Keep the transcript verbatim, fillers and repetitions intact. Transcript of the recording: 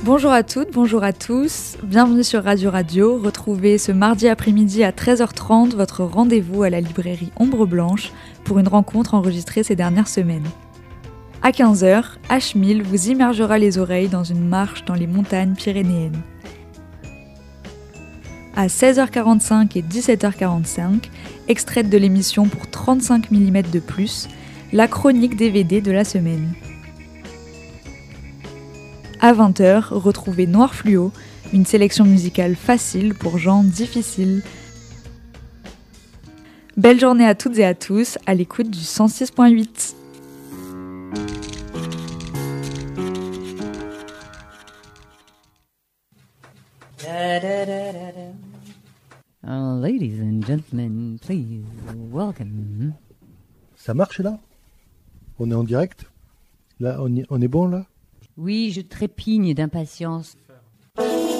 Bonjour à toutes, bonjour à tous, bienvenue sur Radio Radio. Retrouvez ce mardi après-midi à treize heures trente votre rendez-vous à la librairie Ombre Blanche pour une rencontre enregistrée ces dernières semaines. À quinze heures, H mille vous immergera les oreilles dans une marche dans les montagnes pyrénéennes. À seize heures quarante-cinq et dix-sept heures quarante-cinq, extraite de l'émission pour trente-cinq millimètres de plus, la chronique D V D de la semaine. À vingt heures, retrouvez Noir Fluo, une sélection musicale facile pour gens difficiles. Belle journée à toutes et à tous, à l'écoute du cent six point huit. Uh, ladies and gentlemen, please welcome. Ça marche là? On est en direct? Là, on, y, on est bon là? Oui, je trépigne d'impatience.